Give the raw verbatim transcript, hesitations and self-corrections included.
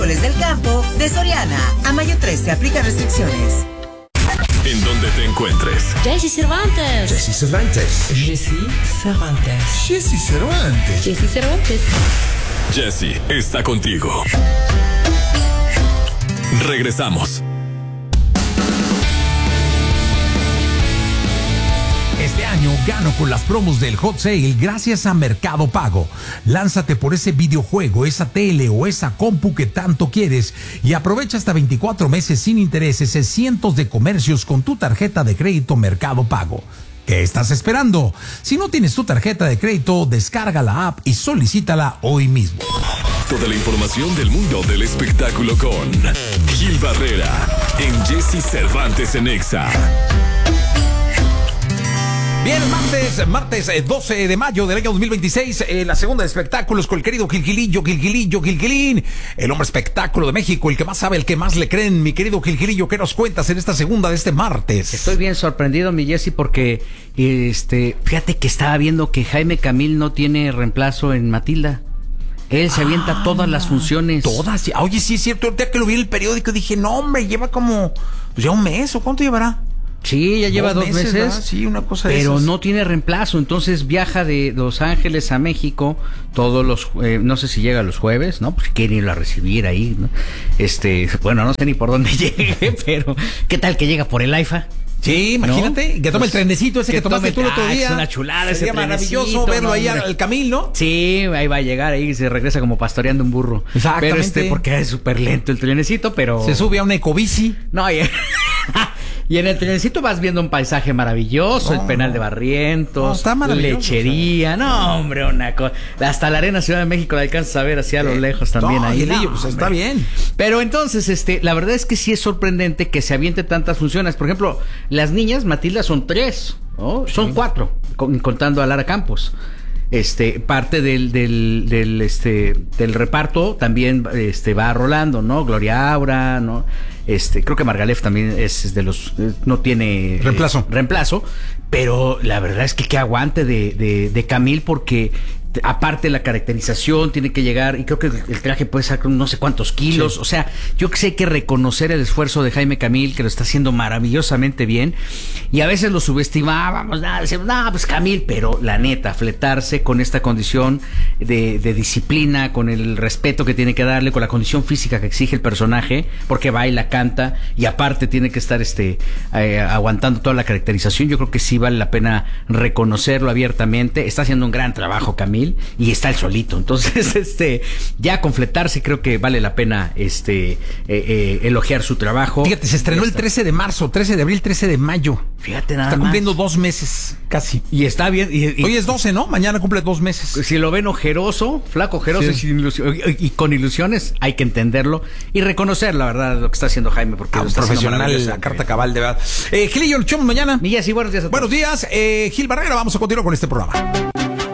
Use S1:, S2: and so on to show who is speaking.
S1: miércoles del campo de Soriana. A mayo trece, aplica restricciones.
S2: En donde te encuentres.
S3: Jessy Cervantes.
S4: Jessy Cervantes.
S3: Jessy Cervantes.
S4: Jessy Cervantes.
S3: Jessy Cervantes.
S2: Jessy está contigo. Regresamos.
S5: Este año gano con las promos del Hot Sale gracias a Mercado Pago. Lánzate por ese videojuego, esa tele o esa compu que tanto quieres y aprovecha hasta veinticuatro meses sin intereses en cientos de comercios con tu tarjeta de crédito Mercado Pago. ¿Qué estás esperando? Si no tienes tu tarjeta de crédito, descarga la app y solicítala hoy mismo.
S2: Toda la información del mundo del espectáculo con Gil Barrera en Jessy Cervantes en Exa.
S5: Bien, martes, martes eh, doce de mayo del año dos mil veintiséis, eh, la segunda de espectáculos con el querido Gilgilillo, Gilgilillo, Gilgilín, el hombre espectáculo de México, el que más sabe, el que más le creen. Mi querido Gilgilillo, ¿qué nos cuentas en esta segunda de este martes?
S6: Estoy bien sorprendido, mi Jessy, porque este, fíjate que estaba viendo que Jaime Camil no tiene reemplazo en Matilda. Él se avienta ah, todas las funciones.
S5: Todas. Oye, sí es cierto, el día que lo vi en el periódico dije, no hombre, lleva como, pues ya un mes, ¿o cuánto llevará?
S6: Sí, ya lleva dos, dos meses, meses
S5: sí, una cosa de
S6: pero
S5: esas.
S6: No tiene reemplazo, entonces viaja de Los Ángeles a México todos los, eh, no sé si llega los jueves, ¿no? Pues quieren irlo a recibir ahí, ¿no? Este, bueno, no sé ni por dónde llegue, pero ¿qué tal que llega por el AIFA?
S5: Sí, imagínate, ¿no? Que tome el trenecito ese que, que tomaste tú el otro día.
S6: Es una chulada ese trenecito.
S5: Maravilloso verlo no, ahí al, al Camil, ¿no?
S6: Sí, ahí va a llegar, ahí se regresa como pastoreando un burro.
S5: Exactamente.
S6: Pero este, porque es súper lento el trenecito, pero...
S5: Se sube a una ecobici.
S6: No, y... Y en el trenecito vas viendo un paisaje maravilloso, oh, el Penal de Barrientos,
S5: no,
S6: lechería,
S5: o sea.
S6: No, hombre, una cosa. Hasta la Arena Ciudad de México la alcanzas a ver así a lo lejos también
S5: no,
S6: ahí.
S5: No,
S6: no,
S5: pues está bien.
S6: Pero entonces, este, la verdad es que sí es sorprendente que se aviente tantas funciones. Por ejemplo, las niñas, Matilda, son tres, ¿no? Sí. Son cuatro, con, contando a Lara Campos. Este, parte del, del, del, este, del reparto también, este, va rolando, ¿no? Gloria Aura, ¿no? Este, creo que Margalef también es de los, no tiene
S5: reemplazo,
S6: eh, reemplazo, pero la verdad es que qué aguante de, de, de Camil, porque aparte la caracterización tiene que llegar, y creo que el traje puede sacar no sé cuántos kilos, sí. O sea, yo que sé, hay que reconocer el esfuerzo de Jaime Camil, que lo está haciendo maravillosamente bien, y a veces lo subestimábamos, nada, decíamos, no, pues Camil, pero la neta, fletarse con esta condición de, de disciplina, con el respeto que tiene que darle, con la condición física que exige el personaje, porque baila, canta, y aparte tiene que estar este eh, aguantando toda la caracterización. Yo creo que sí vale la pena reconocerlo abiertamente. Está haciendo un gran trabajo Camil, y está el solito, entonces este ya con fletarse creo que vale la pena este eh, eh, elogiar su trabajo.
S5: Fíjate, se estrenó el trece de marzo, trece de abril, trece de mayo.
S6: Fíjate nada
S5: está
S6: más.
S5: cumpliendo dos meses casi.
S6: Y está bien. Y, y,
S5: hoy es doce, ¿no? Mañana cumple dos meses.
S6: Si lo ven ojeroso, flaco, ojeroso, sí. y, sin ilusión, y, y con ilusiones, hay que entenderlo y reconocer la verdad lo que está haciendo Jaime, porque
S5: ah,
S6: lo está
S5: profesional, la carta cabal de verdad. Eh, Gil y yo luchamos mañana.
S6: Millas y buenos días a todos.
S5: Buenos días, eh, Gil Barrera, vamos a continuar con este programa.